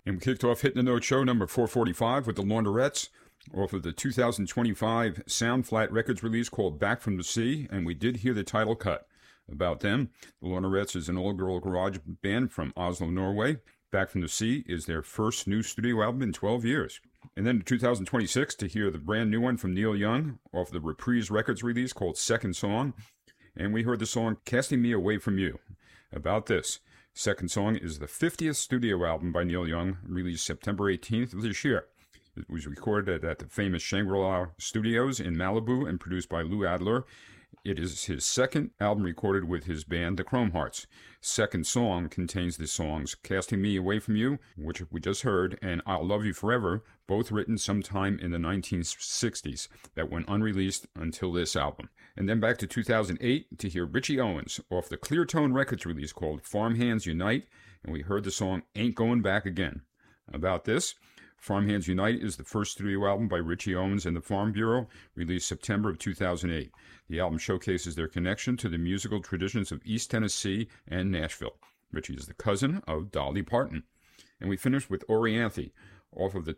And we kicked off Hitting the Note show number 445 with the Launderettes off of the 2025 Sound Flat Records release called Back from the Sea, and we did hear the title cut. About them, the Launderettes is an all-girl garage band from Oslo, Norway. Back from the Sea is their first new studio album in 12 years. And then in 2026 to hear the brand new one from Neil Young off the Reprise Records release called Second Song, and we heard the song Casting Me Away From You. About this, Second Song is the 50th studio album by Neil Young, released September 18th of this year. It was recorded at the famous Shangri-La Studios in Malibu and produced by Lou Adler. It is his second album recorded with his band, the Chrome Hearts. Second Song contains the songs Casting Me Away From You, which we just heard, and I'll Love You Forever, both written sometime in the 1960s that went unreleased until this album. And then back to 2008 to hear Richie Owens off the Clear Tone Records release called Farmhands Unite, and we heard the song Ain't Going Back Again. About this, Farmhands Unite is the first studio album by Richie Owens and the Farm Bureau, released September of 2008. The album showcases their connection to the musical traditions of East Tennessee and Nashville. Richie is the cousin of Dolly Parton. And we finished with Orianthi off of the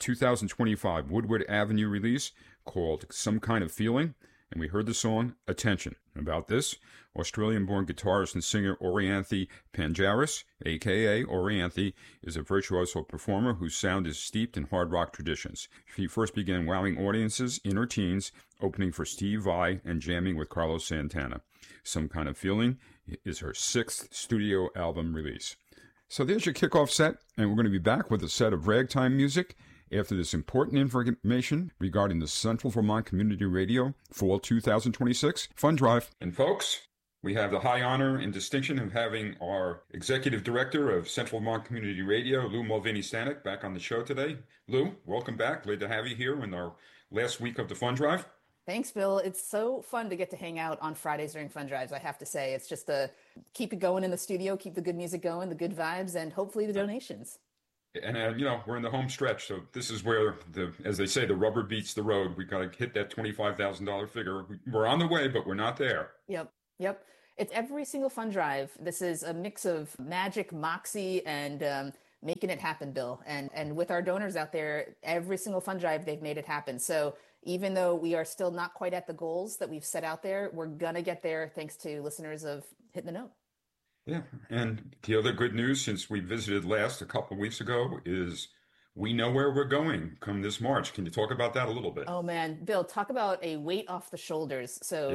2025 Woodward Avenue release called Some Kind of Feeling, and we heard the song Attention. About this, Australian-born guitarist and singer Orianthi Panjaris, a.k.a. Orianthi, is a virtuoso performer whose sound is steeped in hard rock traditions. She first began wowing audiences in her teens, opening for Steve Vai and jamming with Carlos Santana. Some Kind of Feeling is her sixth studio album release. So there's your kickoff set, and we're going to be back with a set of ragtime music after this important information regarding the Central Vermont Community Radio Fall 2026 Fund Drive. And folks, we have the high honor and distinction of having our Executive Director of Central Vermont Community Radio, Lou Mulvaney-Stanek, back on the show today. Lou, welcome back. Glad to have you here in our last week of the Fund Drive. Thanks, Bill. It's so fun to get to hang out on Fridays during Fund Drives, I have to say. It's just to keep it going in the studio, keep the good music going, the good vibes, and hopefully the donations. And, we're in the home stretch, so this is where, as they say, the rubber beats the road. We've got to hit that $25,000 figure. We're on the way, but we're not there. Yep. It's every single Fund Drive. This is a mix of magic, moxie, and making it happen, Bill. And with our donors out there, every single Fund Drive, they've made it happen. So even though we are still not quite at the goals that we've set out there, we're going to get there thanks to listeners of Hitting the Note. Yeah, and the other good news since we visited last a couple of weeks ago is we know where we're going come this March. Can you talk about that a little bit? Oh man, Bill, talk about a weight off the shoulders.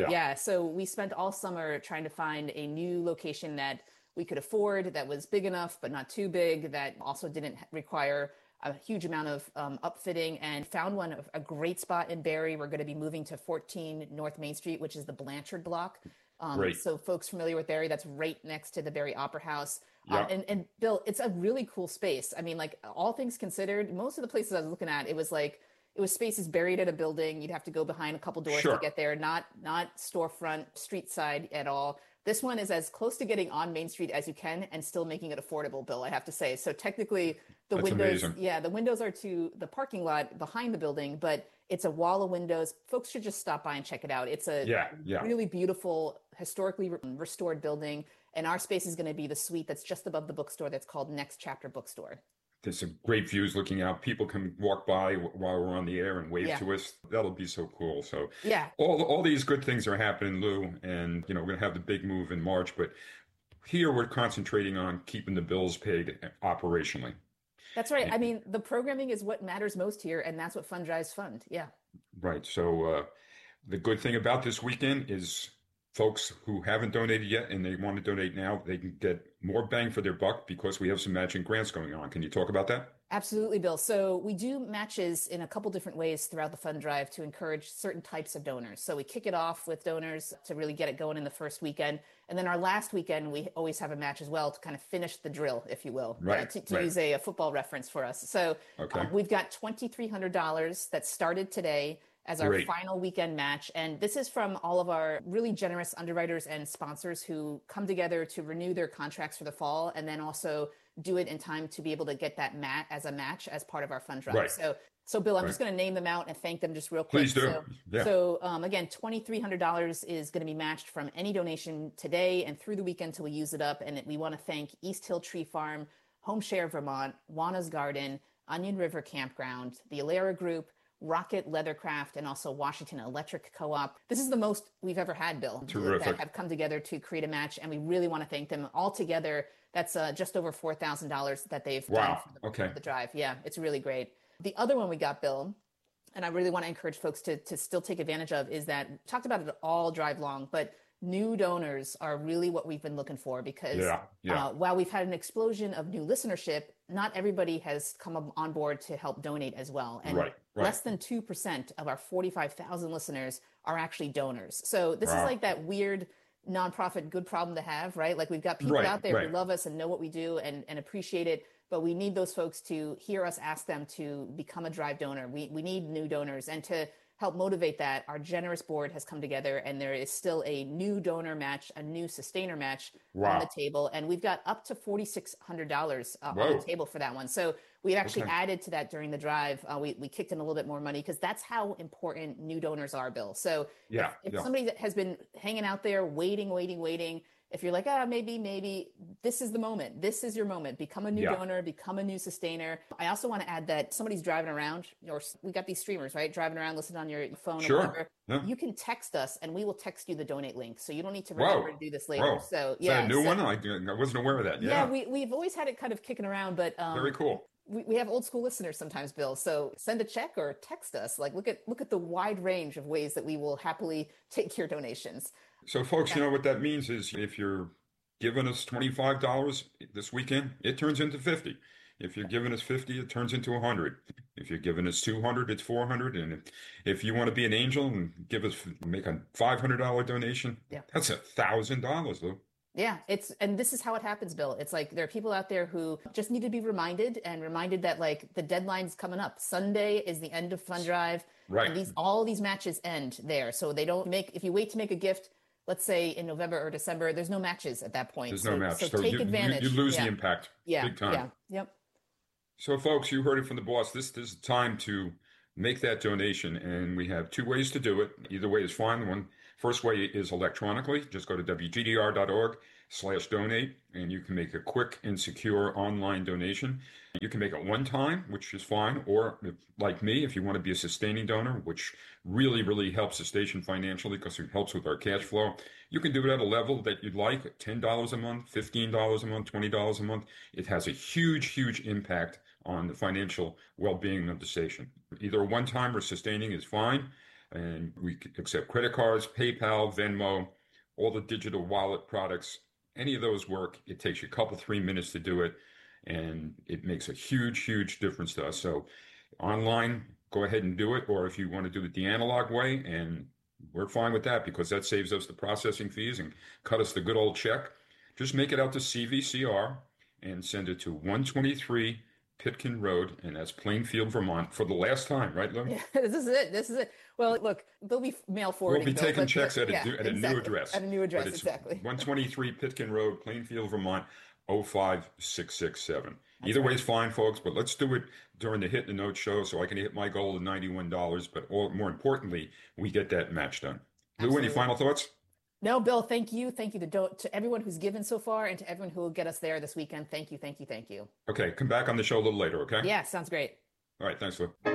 So we spent all summer trying to find a new location that we could afford, that was big enough but not too big, that also didn't require a huge amount of upfitting, and found a great spot in Barre. We're going to be moving to 14 North Main Street, which is the Blanchard block. So folks familiar with Barre, that's right next to the Barre Opera House. Yeah. And Bill, it's a really cool space. I mean, like all things considered, most of the places I was looking at, it was spaces buried in a building. You'd have to go behind a couple doors to get there, not storefront, street side at all. This one is as close to getting on Main Street as you can and still making it affordable, Bill, I have to say. So technically the windows are to the parking lot behind the building, but it's a wall of windows. Folks should just stop by and check it out. It's a really beautiful, historically restored building. And our space is going to be the suite that's just above the bookstore that's called Next Chapter Bookstore. There's some great views looking out. People can walk by while we're on the air and wave to us. That'll be so cool. So all these good things are happening, Lou. And, we're going to have the big move in March. But here we're concentrating on keeping the bills paid operationally. That's right. I mean, the programming is what matters most here. And that's what Fund Drives fund. Yeah. Right. So the good thing about this weekend is folks who haven't donated yet and they want to donate now, they can get more bang for their buck because we have some matching grants going on. Can you talk about that? Absolutely, Bill. So we do matches in a couple different ways throughout the Fund Drive to encourage certain types of donors. So we kick it off with donors to really get it going in the first weekend. And then our last weekend, we always have a match as well to kind of finish the drill, if you will, to use a football reference for us. So we've got $2,300 that started today as our final weekend match. And this is from all of our really generous underwriters and sponsors who come together to renew their contracts for the fall and then also do it in time to be able to get that match as part of our Fund Drive. So Bill, I'm just going to name them out and thank them just real quick. Please do. So again, $2,300 is going to be matched from any donation today and through the weekend till we use it up. And we want to thank East Hill Tree Farm, Home Share Vermont, Juana's Garden, Onion River Campground, the Alera Group, Rocket Leathercraft, and also Washington Electric Co-op. This is the most we've ever had, Bill, Terrific. that have come together to create a match, and we really want to thank them all together. That's just over $4,000 that they've done for the drive. Yeah, it's really great. The other one we got, Bill, and I really want to encourage folks to still take advantage of, is that we talked about it all drive long, but new donors are really what we've been looking for, because while we've had an explosion of new listenership, not everybody has come on board to help donate as well. And less than 2% of our 45,000 listeners are actually donors. So this is like that weird nonprofit good problem to have, right? Like, we've got people out there who love us and know what we do and appreciate it, but we need those folks to hear us ask them to become a drive donor. We need new donors, and to help motivate that, our generous board has come together, and there is still a new donor match, a new sustainer match on the table. And we've got up to $4,600 on the table for that one. So we actually added to that during the drive. We kicked in a little bit more money, because that's how important new donors are, Bill. So if somebody that has been hanging out there waiting, if you're like, maybe this is the moment. This is your moment. Become a new donor, become a new sustainer. I also want to add that somebody's driving around, or we got these streamers, right? Driving around, listening on your phone or whatever. Yeah. You can text us, and we will text you the donate link. So you don't need to remember to do this later. So is that a new one? I wasn't aware of that. Yeah, we've always had it kind of kicking around, but very cool. We have old school listeners sometimes, Bill. So send a check or text us. Like, look at the wide range of ways that we will happily take your donations. So, folks, you know what that means is, if you're giving us $25 this weekend, it turns into $50. If you're giving us $50, it turns into $100. If you're giving us $200, it's $400. And if you want to be an angel and make a $500 donation, that's $1,000, Lou. Yeah, and this is how it happens, Bill. It's like, there are people out there who just need to be reminded that, like, the deadline's coming up. Sunday is the end of Fund Drive. Right. And all these matches end there. So they don't if you wait to make a gift, let's say in November or December, there's no matches at that point. There's no match. So take advantage. You lose the impact big time. Yeah. Yep. So, folks, you heard it from the boss. This is time to make that donation, and we have two ways to do it. Either way is fine. First way is electronically. Just go to wgdr.org/donate, and you can make a quick and secure online donation. You can make it one time, which is fine, or like me, if you want to be a sustaining donor, which really, really helps the station financially because it helps with our cash flow, you can do it at a level that you'd like, $10 a month, $15 a month, $20 a month. It has a huge, huge impact on the financial well-being of the station. Either one time or sustaining is fine, and we accept credit cards, PayPal, Venmo, all the digital wallet products. Any of those work. It takes you a couple, 3 minutes to do it, and it makes a huge, huge difference to us. So online, go ahead and do it. Or if you want to do it the analog way, and we're fine with that because that saves us the processing fees and cut us the good old check, just make it out to CVCR and send it to 123 Pitkin Road, and that's Plainfield, Vermont, for the last time, right, Lou? Yeah, this is it. Well, look, they'll be mail forwarding. We'll be taking checks at a new address. At a new address, exactly. 123 Pitkin Road, Plainfield, Vermont, 05667. Either way is fine, folks, but let's do it during the Hit the Note show so I can hit my goal of $91, but more importantly, we get that match done. Lou, any final thoughts? No, Bill, thank you. Thank you to everyone who's given so far, and to everyone who will get us there this weekend. Thank you. Okay, come back on the show a little later, okay? Yeah, sounds great. All right, thanks, Lou.